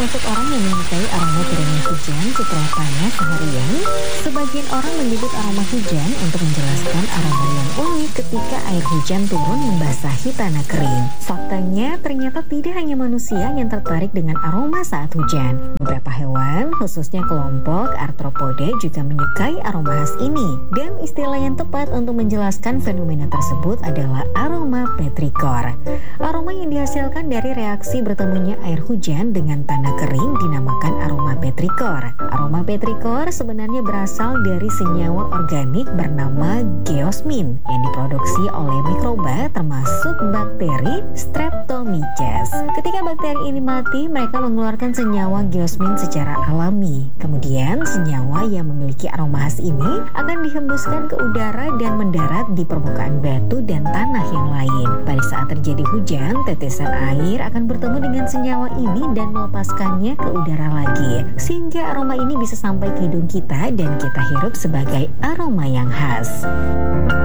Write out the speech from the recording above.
termasuk orang yang menyukai aroma turunnya hujan setelah panas seharian. Sebagian orang menyebut aroma hujan untuk menjelaskan aroma yang unik ketika air hujan turun membasahi tanah kering. Faktanya, ternyata tidak hanya manusia yang tertarik dengan aroma saat hujan. Beberapa hewan, khususnya kelompok arthropoda, juga menyukai aroma khas ini. Dan istilah yang tepat untuk menjelaskan fenomena tersebut adalah aroma petrikor. Aroma yang dihasilkan dari reaksi bertemunya air hujan dengan tanah kering dinamakan aroma petrikor. Aroma petrikor sebenarnya berasal dari senyawa organik bernama geosmin yang diproduksi oleh mikroba termasuk bakteri Streptomyces. Ketika bakteri ini mati, mereka mengeluarkan senyawa geosmin secara alami. Kemudian senyawa yang memiliki aroma khas ini akan dihembuskan ke udara dan mendarat di permukaan batu dan tanah yang lain. Pada saat terjadi hujan, tetesan air akan bertemu dengan senyawa ini dan melepaskannya ke udara lagi, sehingga aroma ini bisa sampai ke hidung kita dan kita hirup sebagai aroma yang khas.